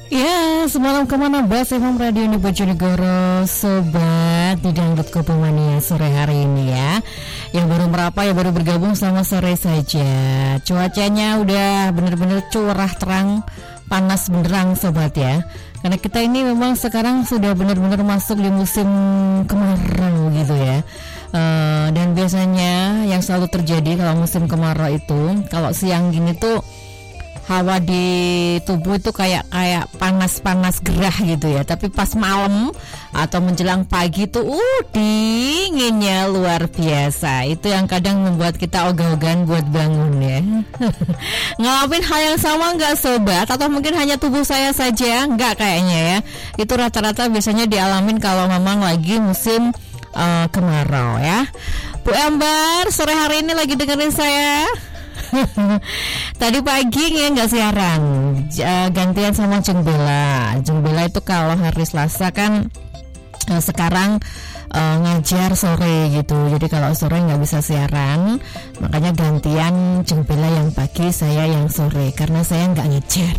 Ya, semalam kemana Bas FM Radio ini Bojonegoro, sobat di Dangdut Kopomania sore hari ini ya. Yang baru merapa, yang baru bergabung sama sore saja. Cuacanya udah bener-bener cerah terang, panas benderang sobat ya. Karena kita ini memang sekarang sudah benar-benar masuk di musim kemarau gitu ya. Dan biasanya yang selalu terjadi kalau musim kemarau itu, kalau siang gini tuh hawa di tubuh itu kayak panas-panas gerah gitu ya. Tapi pas malam atau menjelang pagi tuh dinginnya luar biasa. Itu yang kadang membuat kita ogah-ogahan buat bangun ya. Ngalamin hal yang sama nggak sobat? Atau mungkin hanya tubuh saya saja? Nggak kayaknya ya. Itu rata-rata biasanya dialamin kalau memang lagi musim kemarau ya. Bu Ambar sore hari ini lagi dengerin saya. Tadi pagi ya nggak siaran, gantian sama Jeng Bella. Jeng Bella itu kalau hari Selasa kan sekarang ngajar sore gitu. Jadi kalau sore nggak bisa siaran, makanya gantian Jeng Bella yang pagi, saya yang sore karena saya nggak ngejar.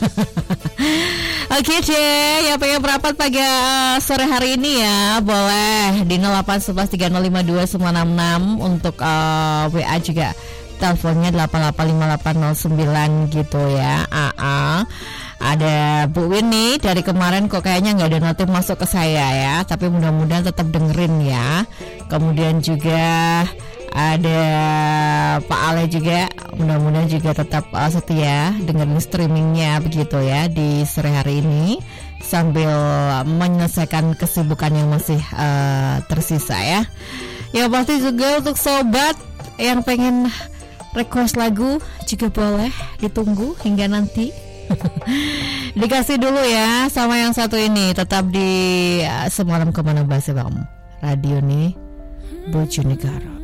Oke deh, yang pengen berapat pagi sore hari ini ya boleh di 0811305266 untuk WA juga. Teleponnya 885809 gitu ya. Ada Bu Winnie dari kemarin kok kayaknya nggak ada notif masuk ke saya ya. Tapi mudah-mudahan tetap dengerin ya. Kemudian juga ada Pak Ale juga, mudah-mudahan juga tetap setia dengerin streamingnya begitu ya di sore hari ini sambil menyelesaikan kesibukan yang masih tersisa ya. Ya pasti juga untuk sobat yang pengen request lagu juga boleh ditunggu hingga nanti. Dikasih dulu ya sama yang satu ini. Tetap di Semalam Kemana Bas FM Radio nih Bojonegoro.